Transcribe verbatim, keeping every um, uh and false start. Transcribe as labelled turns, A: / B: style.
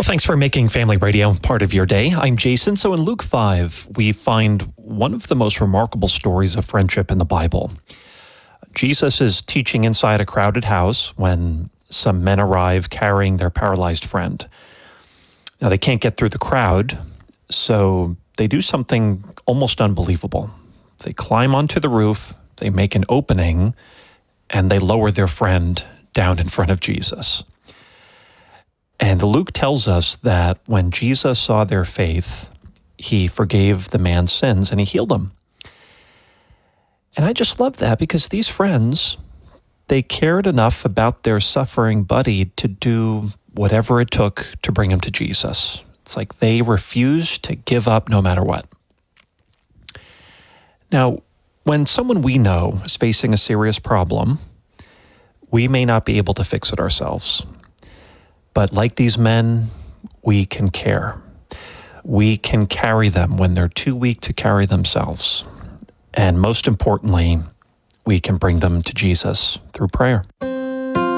A: Thanks for making Family Radio part of your day. I'm Jason. So in Luke five, we find one of the most remarkable stories of friendship in the Bible. Jesus is teaching inside a crowded house when some men arrive carrying their paralyzed friend. Now, they can't get through the crowd, so they do something almost unbelievable. They climb onto the roof, they make an opening, and they lower their friend down in front of Jesus. And Luke tells us that when Jesus saw their faith, he forgave the man's sins and he healed him. And I just love that because these friends, they cared enough about their suffering buddy to do whatever it took to bring him to Jesus. It's like they refused to give up no matter what. Now, when someone we know is facing a serious problem, we may not be able to fix it ourselves. But like these men, we can care. We can carry them when they're too weak to carry themselves. And most importantly, we can bring them to Jesus through prayer.